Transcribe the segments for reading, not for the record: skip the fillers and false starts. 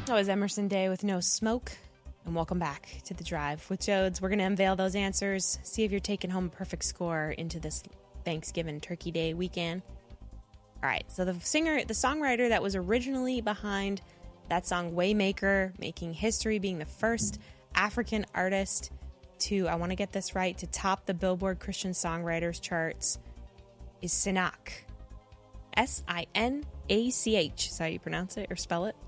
That was Emerson Day with No Smoke. And welcome back to The Drive with Jodes. We're going to unveil those answers, see if you're taking home a perfect score into this Thanksgiving Turkey Day weekend. All right, so the songwriter that was originally behind that song, Waymaker, making history, being the first African artist to, I want to get this right, to top the Billboard Christian Songwriters charts, is Sinach. Sinach. Is that how you pronounce it or spell it?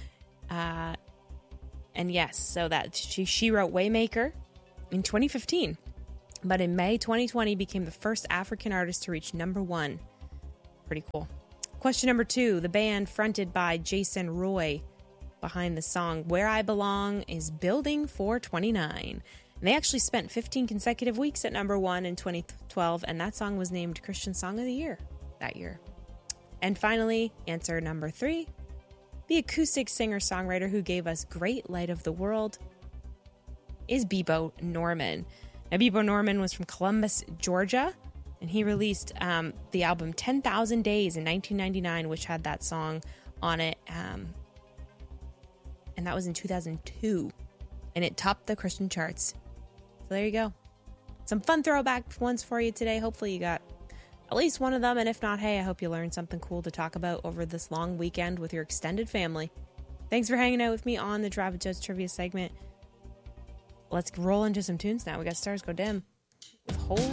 And yes, so that she wrote Waymaker in 2015, but in May 2020 became the first African artist to reach number 1. Pretty cool. Question number 2, the band fronted by Jason Roy behind the song Where I Belong is Building 429. And they actually spent 15 consecutive weeks at number 1 in 2012, and that song was named Christian Song of the Year that year. And finally, answer number 3, the acoustic singer-songwriter who gave us Great Light of the World is Bebo Norman. Now, Bebo Norman was from Columbus, Georgia, and he released the album 10,000 Days in 1999, which had that song on it, and that was in 2002, and it topped the Christian charts. So there you go. Some fun throwback ones for you today. Hopefully you got at least one of them, and if not, hey, I hope you learned something cool to talk about over this long weekend with your extended family. Thanks for hanging out with me on the Drive with Jodes trivia segment. Let's roll into some tunes now. We got Stars Go Dim with Whole